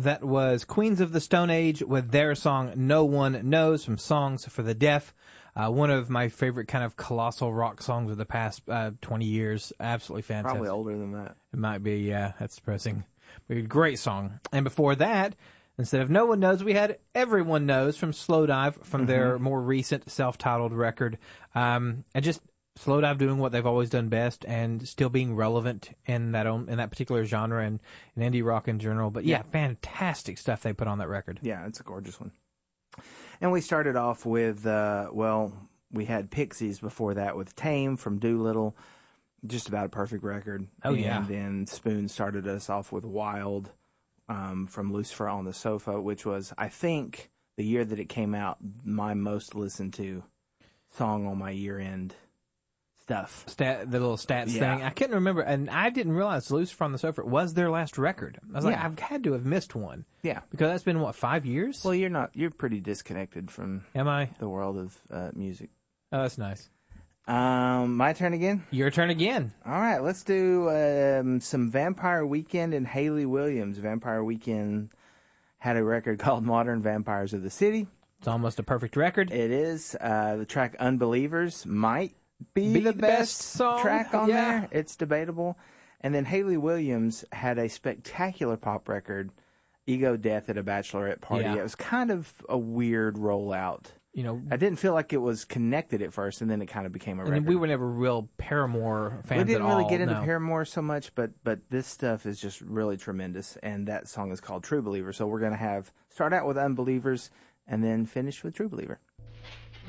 That was Queens of the Stone Age with their song No One Knows from Songs for the Deaf. One of my favorite kind of colossal rock songs of the past 20 years. Absolutely fantastic. Probably older than that. It might be, yeah. That's depressing. But a great song. And before that, instead of No One Knows, we had Everyone Knows from Slowdive from their more recent self-titled record. And just Slowdive doing what they've always done best and still being relevant in that particular genre and in indie rock in general. But yeah, fantastic stuff they put on that record. Yeah, it's a gorgeous one. And we started off with, we had Pixies before that with Tame from Doolittle. Just about a perfect record. And then Spoon started us off with Wild from Lucifer on the Sofa, which was, I think, the year that it came out, my most listened to song on my year-end stuff. The little stats thing. I couldn't remember, and I didn't realize Lucifer on the Sofa was their last record. I was like, I've had to have missed one. Yeah. Because that's been, 5 years? Well, you're pretty disconnected from the world of music. Oh, that's nice. My turn again? Your turn again. All right, let's do some Vampire Weekend and Hayley Williams. Vampire Weekend had a record called Modern Vampires of the City. It's almost a perfect record. It is. The track Unbelievers might be the best song track on there. It's debatable. And then Hayley Williams had a spectacular pop record, Ego Death at a Bachelorette Party. Yeah. It was kind of a weird rollout. I didn't feel like it was connected at first, and then it kind of became a record. And we were never real Paramore fans at all. We didn't really get into Paramore so much, but this stuff is just really tremendous, and that song is called True Believer. So we're going to start out with Unbelievers and then finish with True Believer.